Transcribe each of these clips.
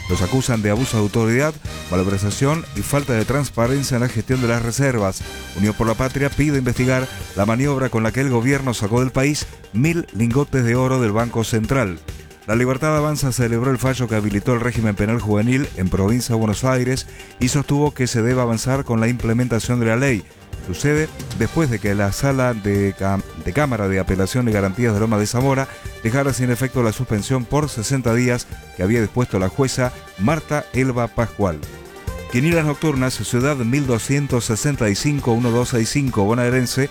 Los acusan de abuso de autoridad, malversación y falta de transparencia en la gestión de las reservas. Unión por la Patria pide investigar la maniobra con la que el gobierno sacó del país 1.000 lingotes de oro del Banco Central. La Libertad Avanza celebró el fallo que habilitó el régimen penal juvenil en Provincia de Buenos Aires y sostuvo que se debe avanzar con la implementación de la ley. Sucede después de que la Sala de Cámara de Apelación y Garantías de Lomas de Zamora dejara sin efecto la suspensión por 60 días que había dispuesto la jueza Marta Elba Pascual. Quinielas nocturnas, Ciudad 1265-1265, bonaerense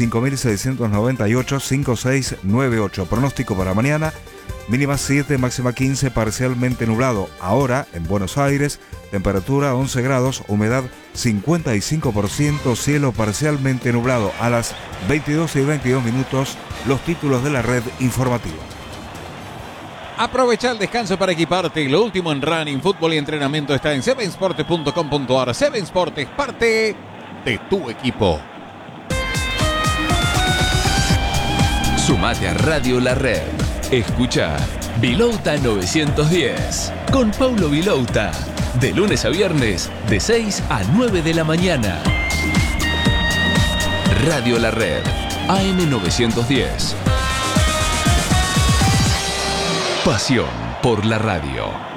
5698-5698. Pronóstico para mañana: mínima 7, máxima 15, parcialmente nublado. Ahora, en Buenos Aires, temperatura 11 grados, humedad 55%, cielo parcialmente nublado. A las 22:22, los títulos de la red informativa. Aprovecha el descanso para equiparte. Lo último en running, fútbol y entrenamiento está en sevensportes.com.ar. Seven Sport es parte de tu equipo. Sumate a Radio La Red. Escucha Vilouta 910 con Paulo Vilouta. De lunes a viernes, de 6 a 9 de la mañana. Radio La Red, AM 910. Pasión por la radio.